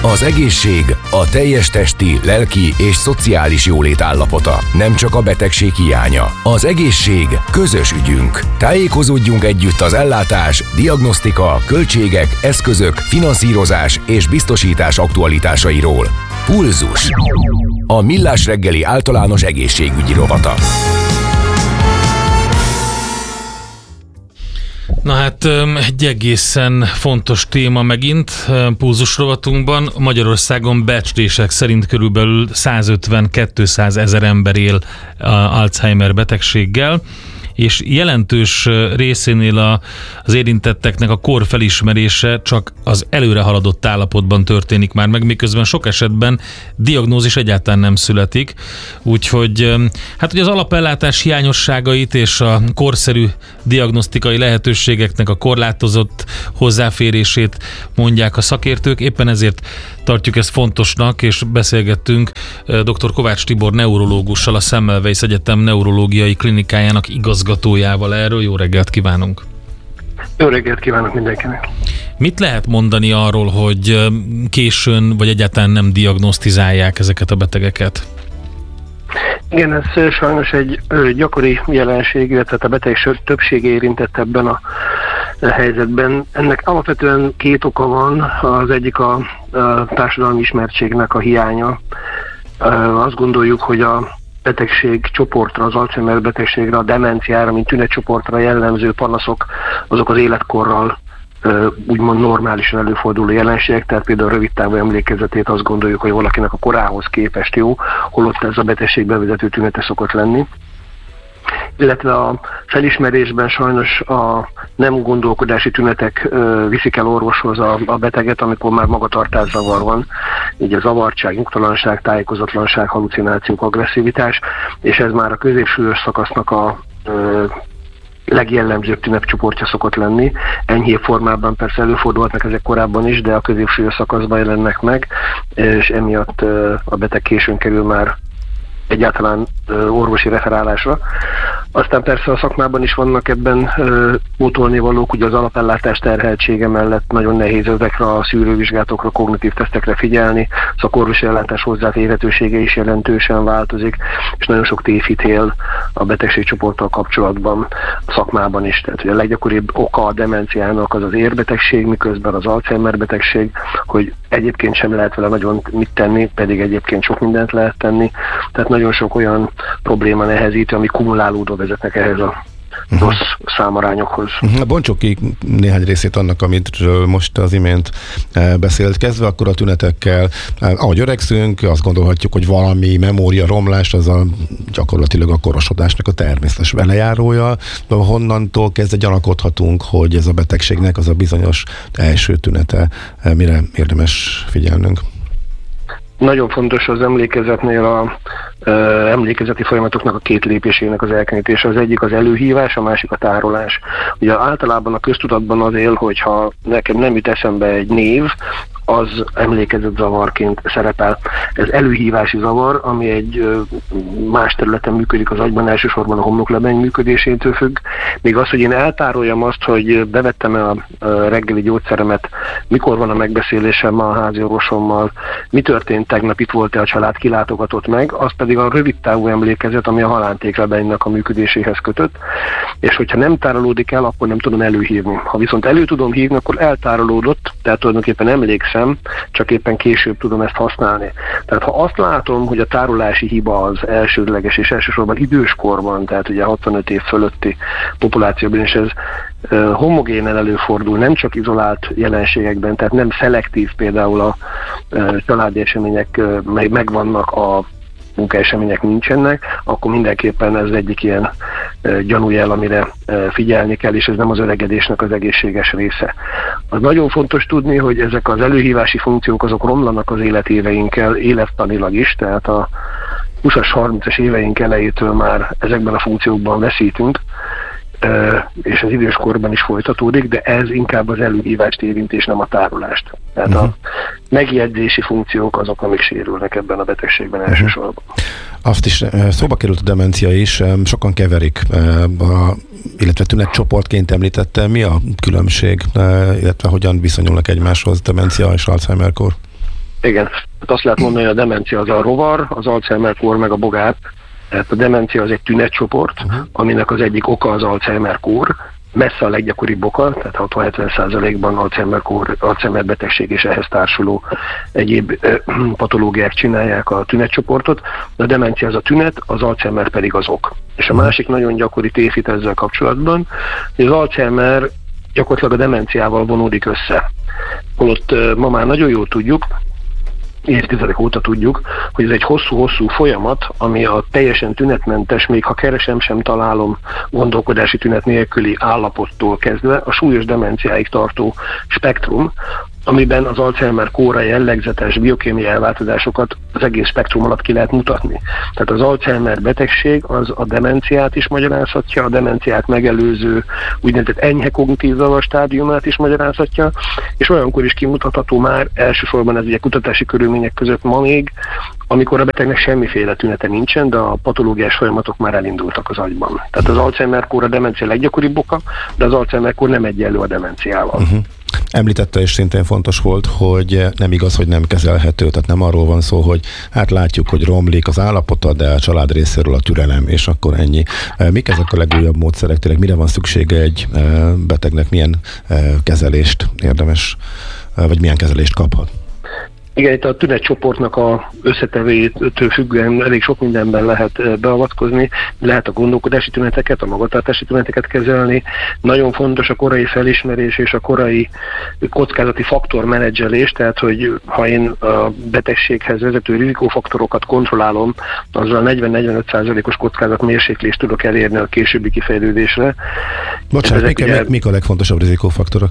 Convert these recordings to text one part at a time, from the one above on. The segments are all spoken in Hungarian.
Az egészség a teljes testi, lelki és szociális jólét állapota, nem csak a betegség hiánya. Az egészség közös ügyünk. Tájékozódjunk együtt az ellátás, diagnosztika, költségek, eszközök, finanszírozás és biztosítás aktualitásairól. Pulzus. A Millás reggeli általános egészségügyi rovata. Na hát egy egészen fontos téma megint Pulzus rovatunkban. Magyarországon becslések szerint körülbelül 150-200 ezer ember él Alzheimer betegséggel, és jelentős részénél az érintetteknek a kor felismerése csak az előre haladott állapotban történik már meg, miközben sok esetben diagnózis egyáltalán nem születik. Úgyhogy hát hogy az alapellátás hiányosságait és a korszerű diagnosztikai lehetőségeknek a korlátozott hozzáférését mondják a szakértők, éppen ezért tartjuk ezt fontosnak, és beszélgettünk dr. Kovács Tibor neurológussal, a Semmelweis Egyetem neurológiai klinikájának igazgatójával erről. Jó reggelt kívánunk! Jó reggelt kívánok mindenkinek! Mit lehet mondani arról, hogy későn vagy egyáltalán nem diagnosztizálják ezeket a betegeket? Igen, ez sajnos egy gyakori jelenség, illetve a betegség többsége érintett ebben a helyzetben. Ennek alapvetően két oka van. Az egyik a társadalmi ismertségnek a hiánya. Azt gondoljuk, hogy a betegség csoportra, az Alzheimer betegségre, a demenciára, mint tünetcsoportra jellemző panaszok, azok az életkorral úgymond normálisan előforduló jelenségek, tehát például a rövidtávú emlékezetét azt gondoljuk, hogy valakinek a korához képest jó, holott ez a betegség bevezető tünete szokott lenni. Illetve a felismerésben sajnos a nem gondolkodási tünetek viszik el orvoshoz a beteget, amikor már magatartászavar van, így a zavartság, nyugtalanság, tájékozatlanság, halucinációk, agresszivitás, és ez már a középsúlyos szakasznak a legjellemzőbb tünetcsoportja szokott lenni. Enyhébb formában persze előfordulhatnak ezek korábban is, de a középsúlyos szakaszban jelennek meg, és emiatt a beteg későn kerül már egyáltalán orvosi referálásra. Aztán persze a szakmában is vannak ebben pótolnivalók, ugye az alapellátás terheltsége mellett nagyon nehéz ezekre a szűrővizsgálatokra, kognitív tesztekre figyelni, szakorvosi ellátás hozzáférhetősége is jelentősen változik, és nagyon sok tévhitél a betegségcsoporttal kapcsolatban a szakmában is. Tehát ugye a leggyakoribb oka a demenciának az érbetegség, miközben az Alzheimer betegség, hogy egyébként sem lehet vele nagyon mit tenni, pedig egyébként sok mindent lehet tenni. Tehát nagyon sok olyan probléma nehezít, ami kumulálódva vezetnek ehhez a rossz számarányokhoz. Bontsuk ki néhány részét annak, amit most az imént beszélt. Kezdve akkor a tünetekkel, ahogy öregszünk, azt gondolhatjuk, hogy valami memória romlás, az gyakorlatilag a korosodásnak a természetes velejárója. Honnantól kezdve gyanakodhatunk, hogy ez a betegségnek az a bizonyos első tünete, mire érdemes figyelnünk? Nagyon fontos az emlékezetnél a emlékezeti folyamatoknak a két lépésének az elkenítése. Az egyik az előhívás, a másik a tárolás. Ugye általában a köztudatban az él, hogyha nekem nem jut eszembe egy név, az emlékezetzavarként szerepel. Ez előhívási zavar, ami egy más területen működik az agyban, elsősorban a homloklebeny működésétől függ. Még az, hogy én eltároljam azt, hogy bevettem-e a reggeli gyógyszeremet, mikor van a megbeszélésem a háziorvosommal, mi történt tegnap, itt volt-e a család, kilátogatott meg, az pedig a rövidtávú emlékezet, ami a halántéklebenynek a működéséhez kötött, és hogyha nem tárolódik el, akkor nem tudom előhívni. Ha viszont elő tudom hívni, akkor eltárolódott, tehát tulajdonképpen emlékszem, csak éppen később tudom ezt használni. Tehát ha azt látom, hogy a tárolási hiba az elsődleges, és elsősorban időskorban, tehát ugye 65 év fölötti populációban, és ez homogénen előfordul, nem csak izolált jelenségekben, tehát nem szelektív, például a családi események megvannak, a munkaesemények nincsenek, akkor mindenképpen ez egyik ilyen gyanújel, amire figyelni kell, és ez nem az öregedésnek az egészséges része. Az nagyon fontos tudni, hogy ezek az előhívási funkciók azok romlanak az életéveinkkel, élettanilag is, tehát a 20-as, 30-as éveink elejétől már ezekben a funkciókban veszítünk, és az időskorban is folytatódik, de ez inkább az előhívást érint, és nem a tárolást. Tehát a megjegyzési funkciók azok, amik sérülnek ebben a betegségben elsősorban. Azt is szóba került a demencia is, sokan keverik, illetve tünetcsoportként említette, mi a különbség, illetve hogyan viszonyulnak egymáshoz demencia és Alzheimer-kor? Igen, azt lehet mondani, hogy a demencia az a rovar, az Alzheimer-kór meg a bogár. Tehát a demencia az egy tünetcsoport, aminek az egyik oka az Alzheimer-kór, messze a leggyakoribb oka, tehát 60-70%-ban Alzheimer betegség és ehhez társuló egyéb patológiák csinálják a tünetcsoportot. A demencia az a tünet, az Alzheimer pedig az ok. És a másik nagyon gyakori tévhit ezzel kapcsolatban, hogy az Alzheimer gyakorlatilag a demenciával vonódik össze. Holott ma már nagyon jól tudjuk, évtizedek óta tudjuk, hogy ez egy hosszú-hosszú folyamat, ami a teljesen tünetmentes, még ha keresem sem találom gondolkodási tünet nélküli állapottól kezdve a súlyos demenciáig tartó spektrum, amiben az Alzheimer-kóra jellegzetes biokémiai elváltozásokat az egész spektrum alatt ki lehet mutatni. Tehát az Alzheimer betegség az a demenciát is magyarázhatja, a demenciát megelőző úgynevezett enyhe kognitív zavar stádiumát is magyarázhatja, és olyankor is kimutatható már, elsősorban ez ugye kutatási körülmények között ma még, amikor a betegnek semmiféle tünete nincsen, de a patológiás folyamatok már elindultak az agyban. Tehát az Alzheimer-kór a demencia leggyakoribb oka, de az Alzheimer-kór nem egyenlő a demenciával. Említette, és szintén fontos volt, hogy nem igaz, hogy nem kezelhető, tehát nem arról van szó, hogy hát látjuk, hogy romlik az állapota, de a család részéről a türelem, és akkor ennyi. Mik ezek a legújabb módszerek? Tényleg mire van szüksége egy betegnek, milyen kezelést érdemes, vagy milyen kezelést kaphat? Igen, itt a tünetcsoportnak a összetevőjétől függően elég sok mindenben lehet beavatkozni, lehet a gondolkodási tüneteket, a magatartási tüneteket kezelni. Nagyon fontos a korai felismerés és a korai kockázati faktormenedzselés, tehát hogy ha én a betegséghez vezető rizikófaktorokat kontrollálom, azzal 40-45%-os kockázatmérséklést tudok elérni a későbbi kifejlődésre. Bocsánat, mik a legfontosabb rizikófaktorok?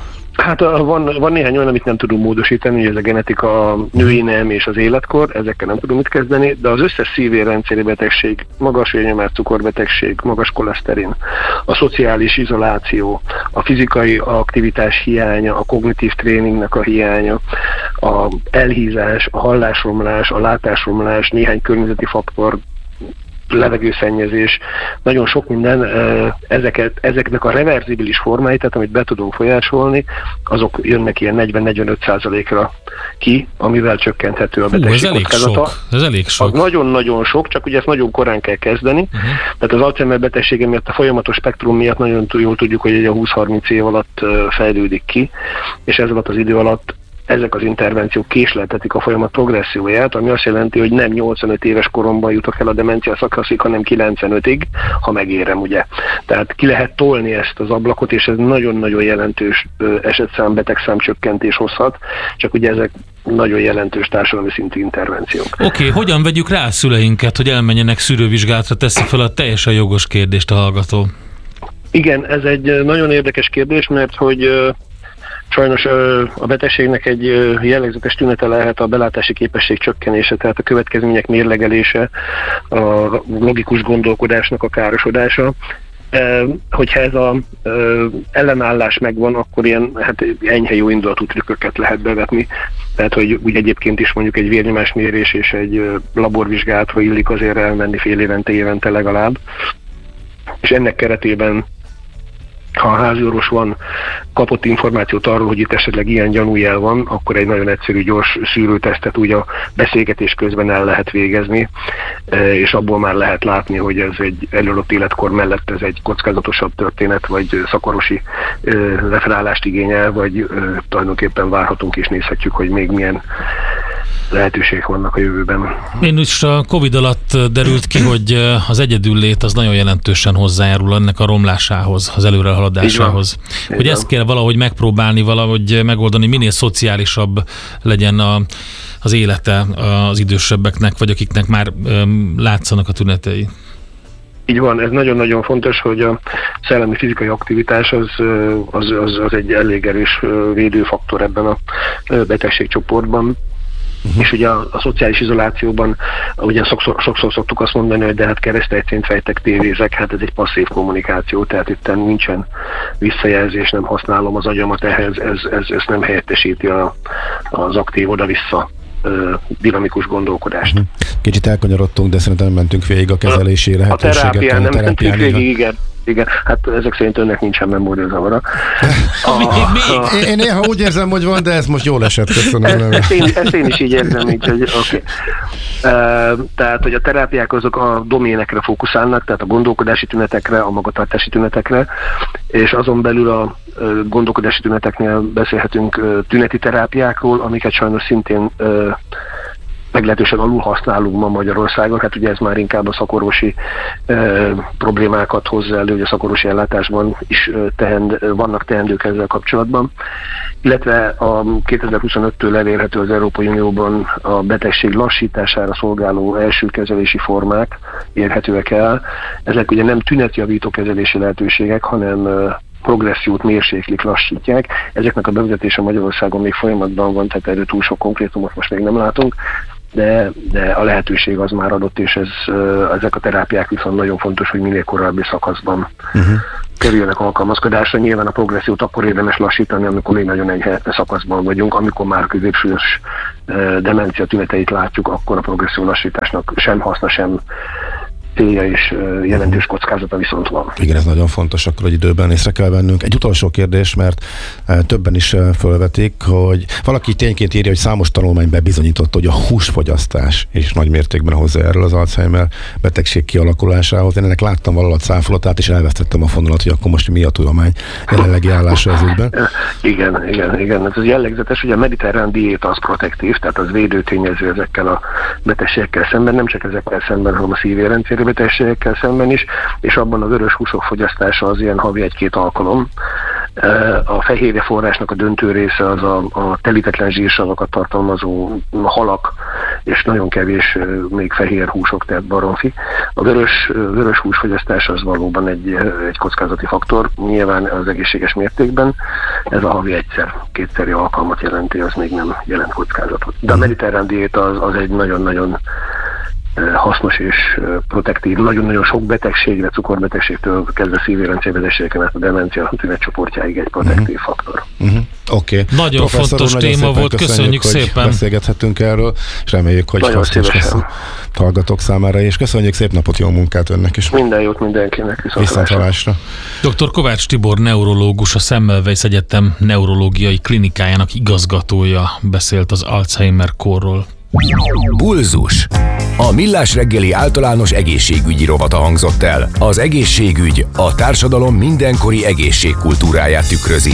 Hát van néhány olyan, amit nem tudunk módosítani, ez a genetika, a női nem és az életkor, ezekkel nem tudunk mit kezdeni, de az összes szív-érrendszeri betegség, magas vérnyomás, cukorbetegség, magas koleszterin, a szociális izoláció, a fizikai aktivitás hiánya, a kognitív tréningnek a hiánya, a elhízás, a hallásromlás, a látásromlás, néhány környezeti faktor, levegőszennyezés, nagyon sok minden, ezeknek a reverzibilis formái, tehát amit be tudunk folyásolni, azok jönnek ilyen 40-45%-ra ki, amivel csökkenthető a betegség kockázata. Ez elég sok. Az nagyon-nagyon sok, csak ugye ezt nagyon korán kell kezdeni. Tehát az Alzheimer betegsége miatt a folyamatos spektrum miatt nagyon jól tudjuk, hogy a 20-30 év alatt fejlődik ki, és ez alatt az idő alatt ezek az intervenciók késleltetik a folyamat progresszióját, ami azt jelenti, hogy nem 85 éves koromban jutok el a demencia szakaszig, hanem 95-ig, ha megérem, ugye. Tehát ki lehet tolni ezt az ablakot, és ez nagyon-nagyon jelentős esetszám, betegszám csökkentés hozhat, csak ugye ezek nagyon jelentős társadalmi szintű intervenciók. Oké, hogyan vegyük rá a szüleinket, hogy elmenjenek szűrővizsgálatra, teszi fel a teljesen jogos kérdést a hallgató? Igen, ez egy nagyon érdekes kérdés, mert hogy sajnos a betegségnek egy jellegzetes tünete lehet a belátási képesség csökkenése, tehát a következmények mérlegelése, a logikus gondolkodásnak a károsodása. Hogyha ez az ellenállás megvan, akkor ilyen enyhe jó indulatú trükköket lehet bevetni. Tehát, hogy úgy egyébként is mondjuk egy vérnyomásmérés és egy laborvizsgálatra illik azért elmenni fél évente legalább. És ennek keretében, ha a háziorvos kapott információt arról, hogy itt esetleg ilyen gyanújel van, akkor egy nagyon egyszerű, gyors szűrőtesztet úgy a beszélgetés közben el lehet végezni, és abból már lehet látni, hogy ez egy előadott életkor mellett ez egy kockázatosabb történet, vagy szakorvosi referálást igényel, vagy tulajdonképpen várhatunk és nézhetjük, hogy még milyen lehetőségek vannak a jövőben. Én is a Covid alatt derült ki, hogy az egyedüllét az nagyon jelentősen hozzájárul ennek a romlásához, az előrehaladásához. Hogy ezt kell valahogy megpróbálni, valahogy megoldani, minél szociálisabb legyen az élete az idősebbeknek, vagy akiknek már látszanak a tünetei. Így van, ez nagyon-nagyon fontos, hogy a szellemi fizikai aktivitás az egy elég erős védőfaktor ebben a betegségcsoportban. És ugye a szociális izolációban, ugye sokszor szoktuk azt mondani, hogy de hát keresztelycént fejtek, tévézek, hát ez egy passzív kommunikáció, tehát itt nincsen visszajelzés, nem használom az agyamat ehhez, ez nem helyettesíti az aktív oda-vissza dinamikus gondolkodást. Kicsit elkanyarodtunk, de szerintem mentünk végig a kezelésére. A terápián nem mentünk végig, igen. Igen, hát ezek szerint önnek nincsen memóriazavara. Én néha úgy érzem, hogy van, de ez most jól esett, köszönöm. Ezt én is így érzem, úgyhogy oké. Tehát, hogy a terápiák azok a doménekre fókuszálnak, tehát a gondolkodási tünetekre, a magatartási tünetekre, és azon belül a gondolkodási tüneteknél beszélhetünk tüneti terápiákról, amiket sajnos szintén meglehetősen alul használunk ma Magyarországon. Hát ugye ez már inkább a szakorvosi problémákat hozza elő, hogy a szakorvosi ellátásban is vannak teendők ezzel kapcsolatban. Illetve a 2025-től elérhető az Európai Unióban a betegség lassítására szolgáló első kezelési formák érhetőek el. Ezek ugye nem tünetjavító kezelési lehetőségek, hanem progressziót mérséklik, lassítják. Ezeknek a bevezetése Magyarországon még folyamatban van, tehát erről túl sok konkrétumot most még nem látunk, de a lehetőség az már adott, és ezek a terápiák viszont nagyon fontos, hogy minél korábbi szakaszban kerüljenek alkalmazkodásra. Nyilván a progressziót akkor érdemes lassítani, amikor még nagyon enyhe szakaszban vagyunk, amikor már középsúlyos demencia tüneteit látjuk, akkor a progresszió lassításnak sem haszna, sem célja és jelentős kockázata viszont van. Igen, ez nagyon fontos, akkor, hogy időben észre kell vennünk. Egy utolsó kérdés, mert többen is felvetik, hogy valaki tényként írja, hogy számos tanulmány bebizonyította, hogy a húsfogyasztás is nagy mértékben hozzá az Alzheimer betegség kialakulásához. Én ennek láttam valahogy cáfolatát, és elvesztettem a fonalat, hogy akkor most mi a tudomány jelenlegi állása ez ügyben. Igen. Ez jellegzetes, hogy a mediterrán diéta az protektív, tehát az védőtényező ezekkel a betegségekkel szemben, nem csak ezekkel szemben, hanem a szívérrendszeri betegségekkel szemben is, és abban a vörös húsok fogyasztása az ilyen havi 1-2 alkalom. A fehérje forrásnak a döntő része az a telítetlen zsírsavakat tartalmazó halak, és nagyon kevés még fehér húsok, tehát baromfi. A vörös húsfogyasztás az valóban egy kockázati faktor, nyilván az egészséges mértékben. Ez a havi 1-2 alkalmat jelenti, az még nem jelent kockázatot. De a mediterrán diéta az egy nagyon-nagyon hasznos és protektív, nagyon-nagyon sok betegségre, cukorbetegségtől kezdve szívérrendszerbetegségeken át a demencia tünetcsoportjáig egy protektív faktor. Oké. Nagyon fontos téma volt, köszönjük szépen. Beszélgethetünk erről, és reméljük, hogy hasznos lesz a hallgatók számára, és köszönjük, szép napot, jó munkát önnek is. Minden jót mindenkinek, viszonthallásra. Dr. Kovács Tibor neurológus, a Semmelweis Egyetem neurológiai klinikájának igazgatója beszélt az Alzheimer-kórról. Pulzus. A Millás reggeli általános egészségügyi rovata hangzott el. Az egészségügy a társadalom mindenkori egészségkultúráját tükrözi.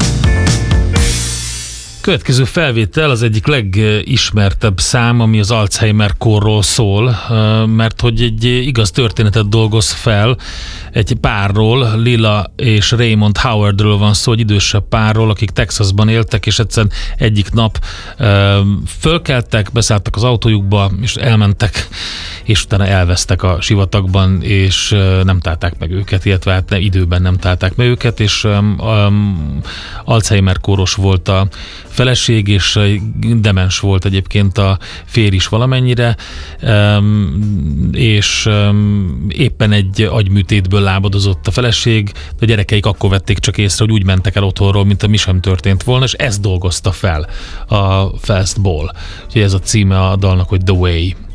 Következő felvétel az egyik legismertebb szám, ami az Alzheimer-kórról szól, mert hogy egy igaz történetet dolgoz fel egy párról, Lila és Raymond Howardról van szó, egy idősebb párról, akik Texasban éltek, és egyszerűen egyik nap fölkeltek, beszálltak az autójukba, és elmentek, és utána elvesztek a sivatagban, és nem találták meg őket, illetve hát időben nem találták meg őket, és Alzheimer-kóros volt a feleség, és demens volt egyébként a férj is valamennyire, és éppen egy agyműtétből lábadozott a feleség, de a gyerekeik akkor vették csak észre, hogy úgy mentek el otthonról, mint mi sem történt volna, és ezt dolgozta fel a Fast Ball. Úgyhogy ez a címe a dalnak, hogy The Way.